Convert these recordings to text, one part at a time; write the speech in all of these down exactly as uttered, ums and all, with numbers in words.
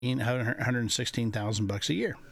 one hundred sixteen thousand bucks a year.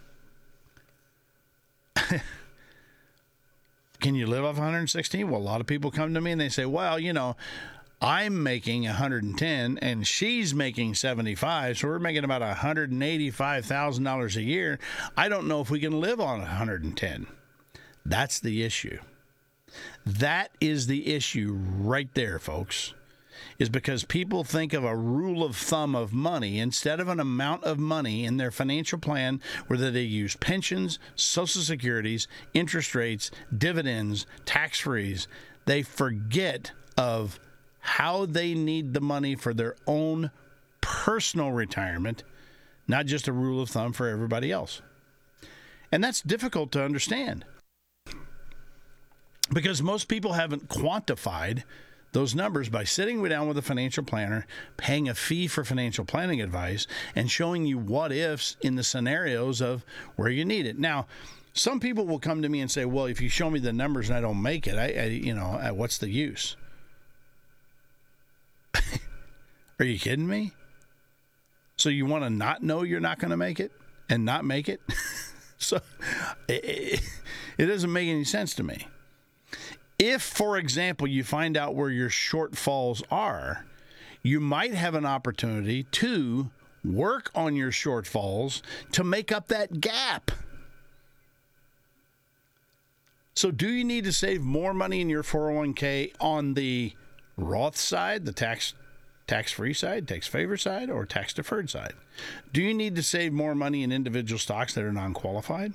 Can you live off one hundred sixteen? Well, a lot of people come to me and they say, well, you know, I'm making one hundred ten and she's making seventy-five, so we're making about one hundred eighty-five thousand dollars a year. I don't know if we can live on one hundred ten. That's the issue. That is the issue right there, folks, is because people think of a rule of thumb of money instead of an amount of money in their financial plan where they use pensions, Social Securities, interest rates, dividends, tax-frees. They forget of how they need the money for their own personal retirement, not just a rule of thumb for everybody else. And that's difficult to understand because most people haven't quantified those numbers by sitting down with a financial planner, paying a fee for financial planning advice, and showing you what ifs in the scenarios of where you need it. Now, some people will come to me and say, well, if you show me the numbers and I don't make it, I, I you know, I, what's the use? Are you kidding me? So you want to not know you're not going to make it and not make it? So it, it doesn't make any sense to me. If, for example, you find out where your shortfalls are, you might have an opportunity to work on your shortfalls to make up that gap. So do you need to save more money in your four oh one k on the Roth side, the tax tax-free side, tax-favored side, or tax-deferred side? Do you need to save more money in individual stocks that are non-qualified?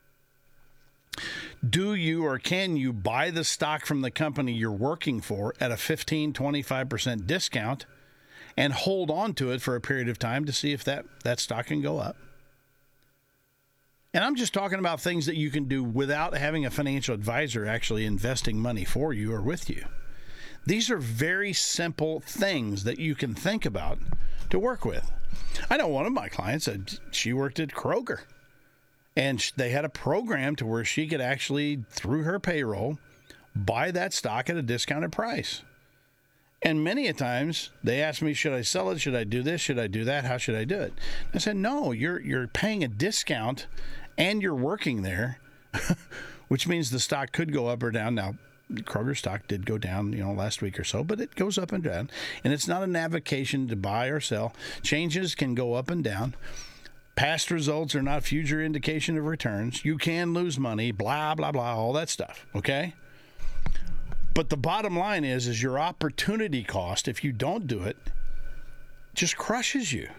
Do you or can you buy the stock from the company you're working for at a fifteen, twenty-five percent discount and hold on to it for a period of time to see if that, that stock can go up? And I'm just talking about things that you can do without having a financial advisor actually investing money for you or with you. These are very simple things that you can think about to work with. I know one of my clients, she worked at Kroger. And they had a program to where she could actually, through her payroll, buy that stock at a discounted price. And many a times they asked me, should I sell it? Should I do this? Should I do that? How should I do it? I said, no, you're you're paying a discount and you're working there, which means the stock could go up or down. Now, Kroger stock did go down, you know, last week or so, but it goes up and down. And it's not an avocation to buy or sell. Changes can go up and down. Past results are not future indication of returns. You can lose money, blah, blah, blah, all that stuff, okay? But the bottom line is, is your opportunity cost, if you don't do it, just crushes you.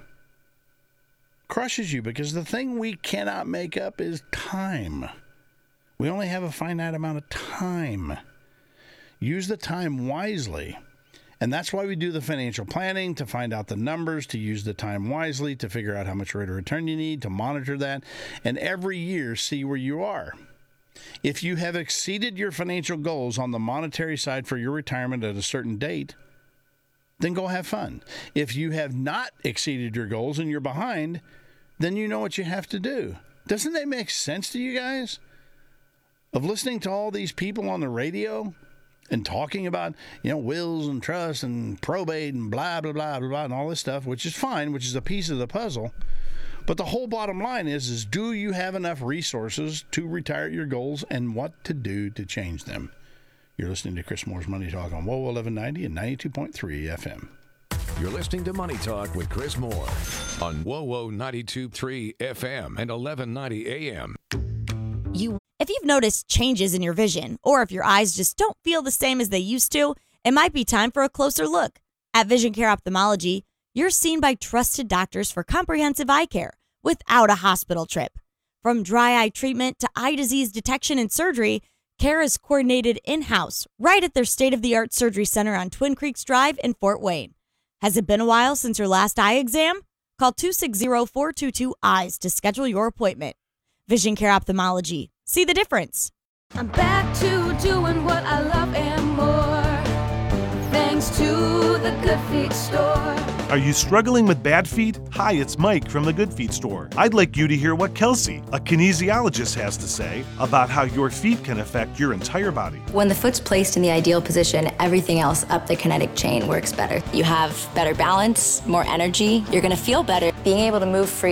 Crushes you because the thing we cannot make up is time. We only have a finite amount of time. Use the time wisely. And that's why we do the financial planning, to find out the numbers, to use the time wisely, to figure out how much rate of return you need, to monitor that, and every year see where you are. If you have exceeded your financial goals on the monetary side for your retirement at a certain date, then go have fun. If you have not exceeded your goals and you're behind, then you know what you have to do. Doesn't that make sense to you guys? Of listening to all these people on the radio and talking about, you know, wills and trusts and probate and blah, blah, blah, blah, blah, and all this stuff, which is fine, which is a piece of the puzzle. But the whole bottom line is, is do you have enough resources to retire your goals and what to do to change them? You're listening to Chris Moore's Money Talk on W O W eleven ninety and ninety-two point three F M. You're listening to Money Talk with Chris Moore on W O W ninety-two point three F M and eleven ninety A M. You, if you've noticed changes in your vision, or if your eyes just don't feel the same as they used to, it might be time for a closer look. At Vision Care Ophthalmology, you're seen by trusted doctors for comprehensive eye care without a hospital trip. From dry eye treatment to eye disease detection and surgery, care is coordinated in-house right at their state-of-the-art surgery center on Twin Creeks Drive in Fort Wayne. Has it been a while since your last eye exam? Call two six zero, four two two, eyes to schedule your appointment. Vision Care Ophthalmology. See the difference. I'm back to doing what I love and more. Thanks to the Good Feet store. Are you struggling with bad feet? Hi, it's Mike from the Good Feet store. I'd like you to hear what Kelsey, a kinesiologist, has to say about how your feet can affect your entire body. When the foot's placed in the ideal position, everything else up the kinetic chain works better. You have better balance, more energy, you're going to feel better. Being able to move free